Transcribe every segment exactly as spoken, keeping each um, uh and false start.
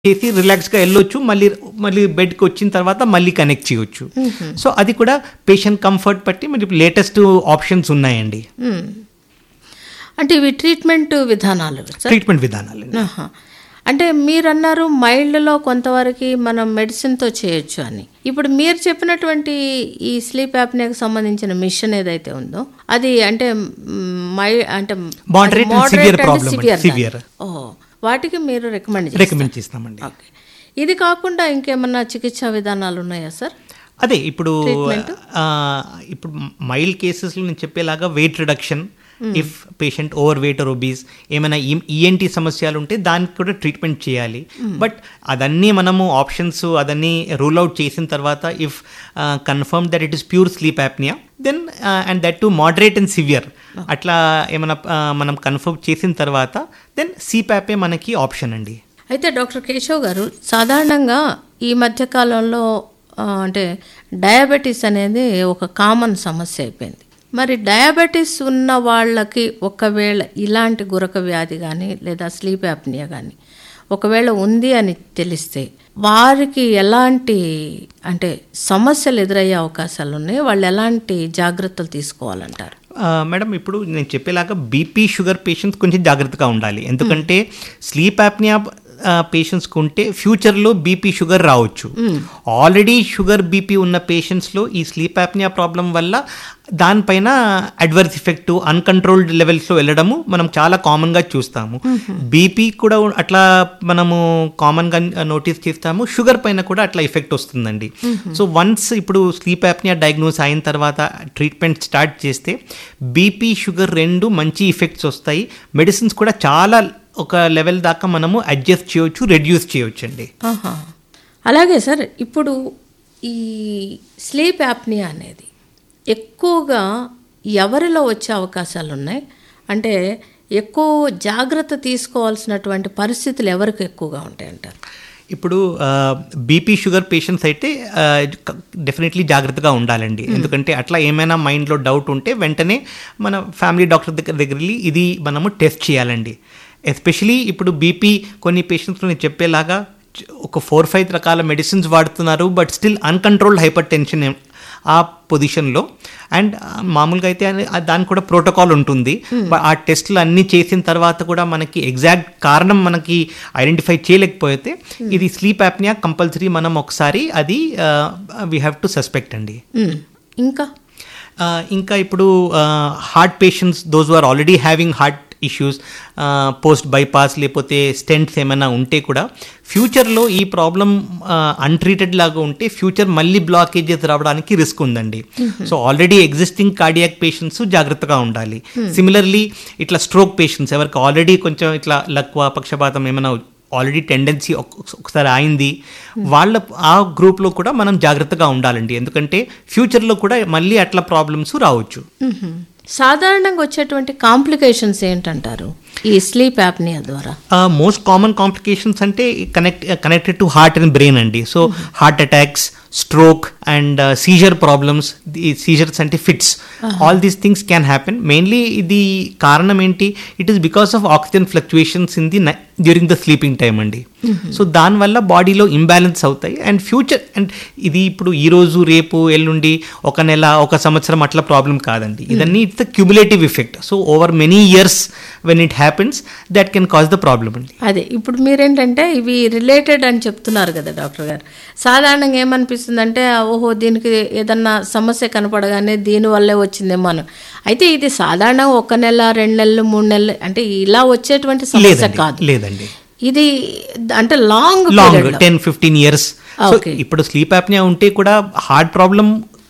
చేసి రిలాక్స్గా వెళ్ళొచ్చు, మళ్ళీ మళ్ళీ బెడ్కి వచ్చిన తర్వాత మళ్ళీ కనెక్ట్ చేయొచ్చు. సో అది కూడా పేషెంట్ కంఫర్ట్ బట్టి మరి లేటెస్ట్ ఆప్షన్స్ ఉన్నాయండి. అంటే ఇవి ట్రీట్మెంట్ విధానాలు ట్రీట్మెంట్ విధానాలు అంటే మీరు అన్నారు మైల్డ్లో కొంతవరకు మనం మెడిసిన్తో చేయొచ్చు అని. ఇప్పుడు మీరు చెప్పినటువంటి ఈ స్లీప్ యాప్నియాకి సంబంధించిన మిషన్ ఏదైతే ఉందో అది అంటే మై అంటే మోడరేట్ సివియర్ ఓ వాటికి మీరు రికమెండ్ రికమెండ్ చేస్తామండి. ఓకే, ఇది కాకుండా ఇంకేమన్నా చికిత్సా విధానాలు ఉన్నాయా సార్? అదే ఇప్పుడు ఇప్పుడు మైల్డ్ కేసెస్లో నేను చెప్పేలాగా weight reduction, if patient over weight are obese, ఏమైనా ఈఎన్టీ సమస్యలు ఉంటే దానికి కూడా ట్రీట్మెంట్ చేయాలి. బట్ అదన్నీ మనము ఆప్షన్స్ అదన్నీ రూల్ అవుట్ చేసిన తర్వాత if confirm that it is pure sleep apnoea then and that to moderate and severe అట్లా ఏమైనా మనం కన్ఫర్మ్ చేసిన తర్వాత దెన్ సిప్యాపే మనకి ఆప్షన్ అండి. అయితే డాక్టర్ కేశవ్ గారు, సాధారణంగా ఈ మధ్యకాలంలో అంటే డయాబెటీస్ అనేది ఒక కామన్ సమస్య అయిపోయింది. మరి డయాబెటీస్ ఉన్న వాళ్ళకి ఒకవేళ ఇలాంటి గురక వ్యాధి కానీ లేదా స్లీప్ యాప్నియా కానీ ఒకవేళ ఉంది అని తెలిస్తే వారికి ఎలాంటి అంటే సమస్యలు ఎదురయ్యే అవకాశాలు ఉన్నాయి, వాళ్ళు ఎలాంటి జాగ్రత్తలు తీసుకోవాలంటారు? మేడం, ఇప్పుడు నేను చెప్పేలాగా బీపీ షుగర్ పేషెంట్స్ కొంచెం జాగ్రత్తగా ఉండాలి. ఎందుకంటే స్లీప్ యాప్నియా పేషెంట్స్కి ఉంటే ఫ్యూచర్లో బీపీ షుగర్ రావచ్చు. ఆల్రెడీ షుగర్ బీపీ ఉన్న పేషెంట్స్లో ఈ స్లీప్ యాప్నియా ప్రాబ్లం వల్ల దానిపైన అడ్వర్స్ ఎఫెక్ట్ అన్కంట్రోల్డ్ లెవెల్స్లో వెళ్ళడము మనం చాలా కామన్గా చూస్తాము. బీపీ కూడా అట్లా మనము కామన్గా నోటీస్ చేస్తాము, షుగర్ పైన కూడా అట్లా ఎఫెక్ట్ వస్తుందండి. సో వన్స్ ఇప్పుడు స్లీప్ యాప్నియా డయాగ్నోస్ అయిన తర్వాత ట్రీట్మెంట్ స్టార్ట్ చేస్తే బీపీ షుగర్ రెండు మంచి ఎఫెక్ట్స్ వస్తాయి. మెడిసిన్స్ కూడా చాలా ఒక లెవెల్ దాకా మనము అడ్జస్ట్ చేయొచ్చు, రెడ్యూస్ చేయొచ్చు అండి. అలాగే సార్, ఇప్పుడు ఈ స్లీప్ యాప్నియా అనేది ఎక్కువగా ఎవరిలో వచ్చే అవకాశాలు ఉన్నాయి? అంటే ఎక్కువ జాగ్రత్త తీసుకోవాల్సినటువంటి పరిస్థితులు ఎవరికి ఎక్కువగా ఉంటాయంటారు? ఇప్పుడు బీపీ షుగర్ పేషెంట్స్ అయితే డెఫినెట్లీ జాగ్రత్తగా ఉండాలండి. ఎందుకంటే అట్లా ఏమైనా మైండ్లో డౌట్ ఉంటే వెంటనే మన ఫ్యామిలీ డాక్టర్ దగ్గర దగ్గర ఇది మనము టెస్ట్ చేయాలండి. ఎస్పెషలీ ఇప్పుడు బీపీ కొన్ని పేషెంట్స్లో నేను చెప్పేలాగా ఒక ఫోర్ ఫైవ్ రకాల మెడిసిన్స్ వాడుతున్నారు, but still uncontrolled hyper tension ఆ పొజిషన్లో. అండ్ మామూలుగా అయితే దానికి కూడా ప్రోటోకాల్ ఉంటుంది. ఆ టెస్ట్లు అన్నీ చేసిన తర్వాత కూడా మనకి ఎగ్జాక్ట్ కారణం మనకి ఐడెంటిఫై చేయలేకపోతే ఇది స్లీప్ యాప్నియా కంపల్సరీ మనం ఒకసారి అది వీ హ్యావ్ టు సస్పెక్ట్ అండి. ఇంకా ఇంకా ఇప్పుడు heart patients, those are already having heart issues, post bypass లేకపోతే స్టెంట్స్ ఏమైనా ఉంటే కూడా ఫ్యూచర్లో ఈ ప్రాబ్లం అన్ట్రీటెడ్ లాగా ఉంటే ఫ్యూచర్ మళ్ళీ బ్లాకేజెస్ రావడానికి రిస్క్ ఉందండి. So already existing cardiac patients జాగ్రత్తగా ఉండాలి. సిమిలర్లీ ఇట్లా స్ట్రోక్ పేషెంట్స్ ఎవరికి ఆల్రెడీ కొంచెం ఇట్లా లక్వ పక్షపాతం ఏమైనా ఆల్రెడీ టెండెన్సీ ఒకసారి అయింది, వాళ్ళ ఆ గ్రూప్లో కూడా మనం జాగ్రత్తగా ఉండాలండి. ఎందుకంటే ఫ్యూచర్లో కూడా మళ్ళీ అట్లా ప్రాబ్లమ్స్ రావచ్చు. సాధారణంగా వచ్చేటువంటి కాంప్లికేషన్స్ ఏంటంటారు ఈ స్లీప్ యాప్నియా ద్వారా? మోస్ట్ కామన్ కాంప్లికేషన్స్ అంటే connect connected to heart and brain అండి. So heart attacks, stroke and Caesar problems, scissors అంటే fits, all these things can happen. Mainly ఇది కారణం ఏంటి? It is because of oxygen fluctuations in the during the sleeping time అండి. So దానివల్ల బాడీలో imbalance అవుతాయి. And future and ఇది ఇప్పుడు ఈరోజు రేపు ఎల్లుండి ఒక నెల ఒక సంవత్సరం అట్లా ప్రాబ్లం కాదండి. ఇదన్నీ it's the cumulative effect. So over many years when it happens that can cause the problem అండి. అదే ఇప్పుడు మీరేంటంటే ఇవి రిలేటెడ్ అని చెప్తున్నారు కదా డాక్టర్ గారు. సాధారణంగా ఏమనిపిస్తుందంటే ఓహో దీనికి ఏదన్నా సమస్య కనపడగానే దీనివల్లే వచ్చిందేమో అని. అయితే ఇది సాధారణంగా ఒక నెల రెండు నెలలు మూడు నెలలు అంటే ఇలా వచ్చేటువంటి సమస్య కాదు. లేదండి, ఇది అంటే long long ten fifteen years. ఇప్పుడు స్లీప్ యాప్నియా ఉంటే కూడా హార్ట్ ప్రాబ్లం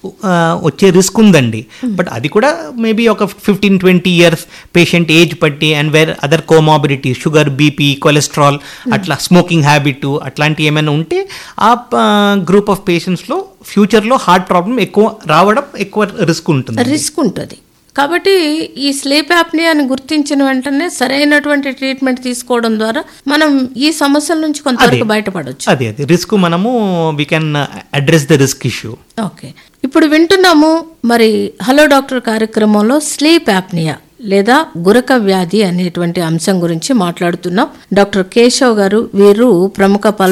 వచ్చే రిస్క్ ఉందండి. బట్ అది కూడా మేబీ ఒక fifteen twenty years patient age బట్టి and wear other కోమాబిడిటీ, sugar, BP, cholesterol, అట్లా స్మోకింగ్ హ్యాబిట్ అట్లాంటివి ఏమైనా ఉంటే ఆ గ్రూప్ ఆఫ్ పేషెంట్స్లో ఫ్యూచర్లో హార్ట్ ప్రాబ్లం ఎక్కువ రావడం ఎక్కువ రిస్క్ ఉంటుంది రిస్క్ ఉంటుంది కాబట్టి ఈ స్లీప్ యాప్నియాని గుర్తించిన వెంటనే సరైనటువంటి ట్రీట్మెంట్ తీసుకోవడం ద్వారా మనం ఈ సమస్యల నుంచి కొంతవరకు బయటపడవచ్చు. అదే అదే రిస్క్ మనము we can address the risk issue. Okay, ఇప్పుడు వింటున్నాము మరి హలో డాక్టర్ కార్యక్రమంలో స్లీప్ యాప్నియా లేదా గురక వ్యాధి అనేటువంటి అంశం గురించి మాట్లాడుతున్నాం. డాక్టర్ కేశవ్ గారు వీరు ప్రముఖ